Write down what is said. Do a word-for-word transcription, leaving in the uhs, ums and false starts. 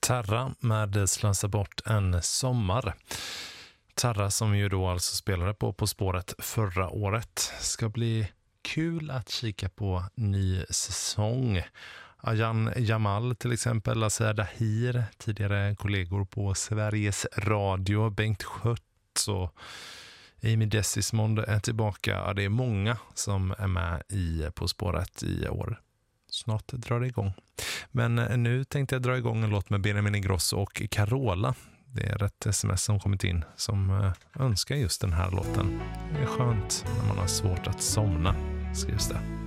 Terra med Slösa bort en sommar. Terra som ju då alltså spelade på På spåret förra året. Ska bli kul att kika på ny säsong. Ayan Jamal till exempel, Lasse Dahir, tidigare kollegor på Sveriges Radio, Bengt Schött och Amy Desismond är tillbaka. Ja, det är många som är med i På spåret i år. Snart drar det igång. Men nu tänkte jag dra igång en låt med Benjamin Ingrosso och Carola. Det är ett sms som kommit in som önskar just den här låten. Det är skönt när man har svårt att somna, skrivs det.